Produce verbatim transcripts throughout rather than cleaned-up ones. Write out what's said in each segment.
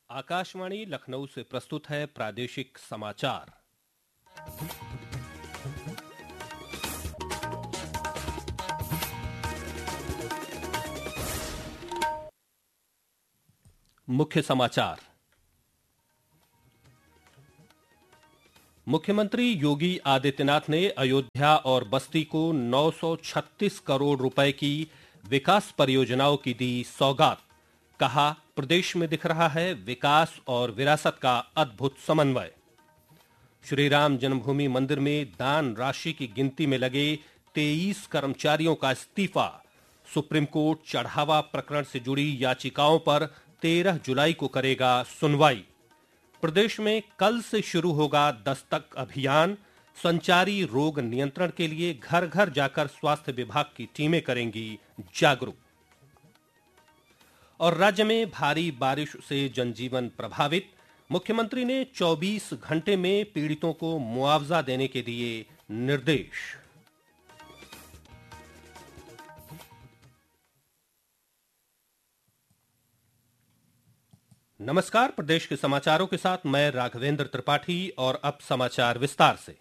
आकाशवाणी लखनऊ से प्रस्तुत है प्रादेशिक समाचार। मुख्य समाचार। मुख्यमंत्री योगी आदित्यनाथ ने अयोध्या और बस्ती को नौ सौ छत्तीस करोड़ रुपए की विकास परियोजनाओं की दी सौगात। कहा, प्रदेश में दिख रहा है विकास और विरासत का अद्भुत समन्वय। श्री राम जन्मभूमि मंदिर में दान राशि की गिनती में लगे तेईस कर्मचारियों का इस्तीफा। सुप्रीम कोर्ट चढ़ावा प्रकरण से जुड़ी याचिकाओं पर तेरह जुलाई को करेगा सुनवाई। प्रदेश में कल से शुरू होगा दस्तक अभियान। संचारी रोग नियंत्रण के लिए घर घर जाकर स्वास्थ्य विभाग की टीमें करेंगी जागरूक। और राज्य में भारी बारिश से जनजीवन प्रभावित। मुख्यमंत्री ने चौबीस घंटे में पीड़ितों को मुआवजा देने के दिए निर्देश। नमस्कार, प्रदेश के समाचारों के साथ मैं राघवेंद्र त्रिपाठी। और अब समाचार विस्तार से।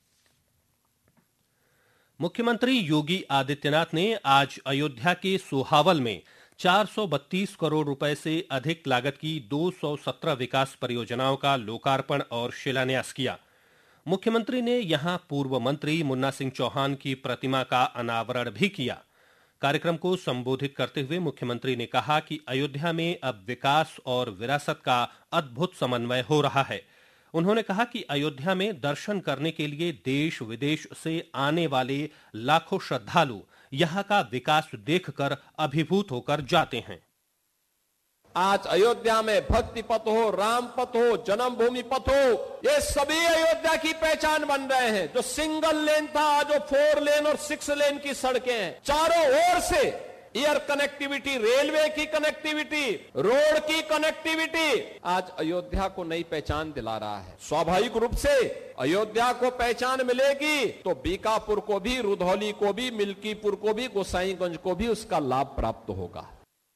मुख्यमंत्री योगी आदित्यनाथ ने आज अयोध्या के सोहावल में चार सौ बत्तीस करोड़ रुपए से अधिक लागत की दो सौ सत्रह विकास परियोजनाओं का लोकार्पण और शिलान्यास किया। मुख्यमंत्री ने यहां पूर्व मंत्री मुन्ना सिंह चौहान की प्रतिमा का अनावरण भी किया। कार्यक्रम को संबोधित करते हुए मुख्यमंत्री ने कहा कि अयोध्या में अब विकास और विरासत का अद्भुत समन्वय हो रहा है। उन्होंने कहा कि अयोध्या में दर्शन करने के लिए देश विदेश से आने वाले लाखों श्रद्धालु यहां का विकास देखकर अभिभूत होकर जाते हैं। आज अयोध्या में भक्ति पथ हो, राम पथ हो, जन्मभूमि पथ हो, ये सभी अयोध्या की पहचान बन रहे हैं। जो सिंगल लेन था, जो फोर लेन और सिक्स लेन की सड़कें हैं, चारों ओर से एयर कनेक्टिविटी, रेलवे की कनेक्टिविटी, रोड की कनेक्टिविटी आज अयोध्या को नई पहचान दिला रहा है। स्वाभाविक रूप से अयोध्या को पहचान मिलेगी तो बीकापुर को भी, रुधौली को भी, मिल्कीपुर को भी, गोसाईगंज को भी उसका लाभ प्राप्त होगा।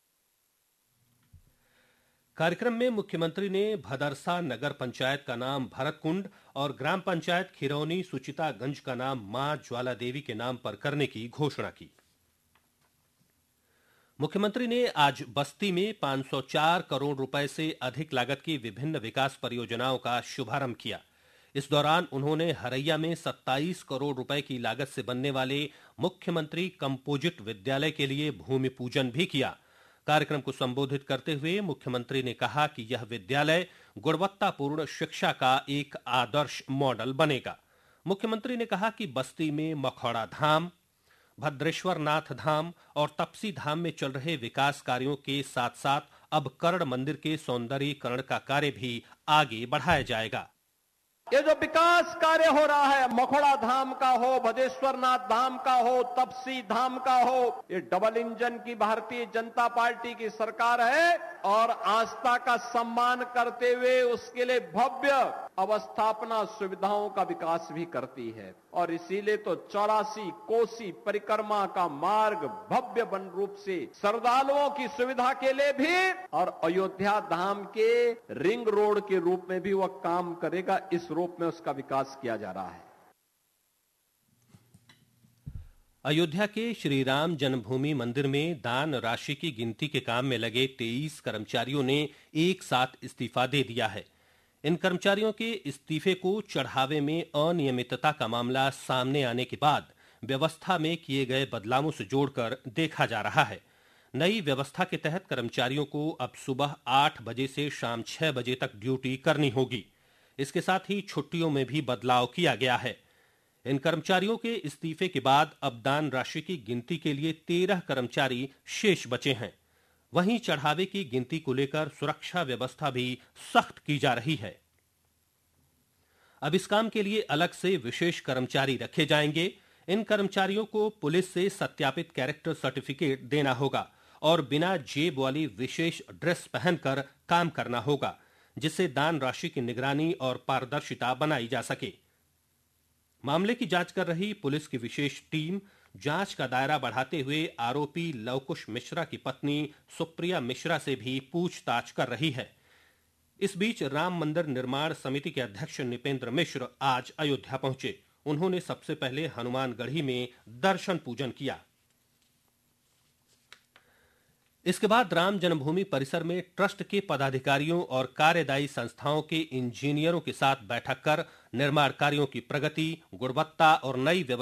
कार्यक्रम में मुख्यमंत्री ने भदरसा नगर पंचायत का नाम भरतकुंड और ग्राम पंचायत खिरौनी सुचितागंज का नाम मां ज्वाला देवी के नाम पर करने की घोषणा की। मुख्यमंत्री ने आज बस्ती में पाँच सौ चार करोड़ रुपए से अधिक लागत की विभिन्न विकास परियोजनाओं का शुभारंभ किया। इस दौरान उन्होंने हरैया में सत्ताईस करोड़ रुपए की लागत से बनने वाले मुख्यमंत्री कंपोजिट विद्यालय के लिए भूमि पूजन भी किया। कार्यक्रम को संबोधित करते हुए मुख्यमंत्री ने कहा कि यह विद्यालय गुणवत्तापूर्ण शिक्षा का एक आदर्श मॉडल बनेगा। मुख्यमंत्री ने कहा कि बस्ती में मखौड़ा धाम, भद्रेश्वर नाथ धाम और तपसी धाम में चल रहे विकास कार्यों के साथ साथ अब कर्ण मंदिर के सौंदर्यीकरण का कार्य भी आगे बढ़ाया जाएगा। ये जो विकास कार्य हो रहा है, मखौड़ा धाम का हो, भदेश्वर नाथ धाम का हो, तपसी धाम का हो, ये डबल इंजन की भारतीय जनता पार्टी की सरकार है और आस्था का सम्मान करते हुए उसके लिए भव्य अवस्थापना सुविधाओं का विकास भी करती है। और इसीलिए तो चौरासी कोसी परिक्रमा का मार्ग भव्य बन रूप से श्रद्धालुओं की सुविधा के लिए भी और अयोध्या धाम के रिंग रोड के रूप में भी वह काम करेगा। इस रूप में उसका विकास किया जा रहा है। अयोध्या के श्री राम जन्मभूमि मंदिर में दान राशि की गिनती के काम में लगे तेईस कर्मचारियों ने एक साथ इस्तीफा दे दिया है। इन कर्मचारियों के इस्तीफे को चढ़ावे में अनियमितता का मामला सामने आने के बाद व्यवस्था में किए गए बदलावों से जोड़कर देखा जा रहा है। नई व्यवस्था के तहत कर्मचारियों को अब सुबह आठ बजे से शाम छह बजे तक ड्यूटी करनी होगी। इसके साथ ही छुट्टियों में भी बदलाव किया गया है। इन कर्मचारियों के इस्तीफे के बाद अब दान राशि की गिनती के लिए तेरह कर्मचारी शेष बचे हैं। वहीं चढ़ावे की गिनती को लेकर सुरक्षा व्यवस्था भी सख्त की जा रही है। अब इस काम के लिए अलग से विशेष कर्मचारी रखे जाएंगे। इन कर्मचारियों को पुलिस से सत्यापित कैरेक्टर सर्टिफिकेट देना होगा और बिना जेब वाली विशेष ड्रेस पहनकर काम करना होगा, जिससे दान राशि की निगरानी और पारदर्शिता बनाई जा सके। मामले की जांच कर रही पुलिस की विशेष टीम जांच का दायरा बढ़ाते हुए आरोपी लवकुश मिश्रा की पत्नी सुप्रिया मिश्रा से भी पूछताछ कर रही है। इस बीच राम मंदिर निर्माण समिति के अध्यक्ष निपेंद्र मिश्र आज अयोध्या पहुंचे। उन्होंने सबसे पहले हनुमानगढ़ी में दर्शन पूजन किया। इसके बाद राम जन्मभूमि परिसर में ट्रस्ट के पदाधिकारियों और कार्यदायी संस्थाओं के इंजीनियरों के साथ बैठक कर निर्माण कार्यों की प्रगति, गुणवत्ता और नई व्यवस्था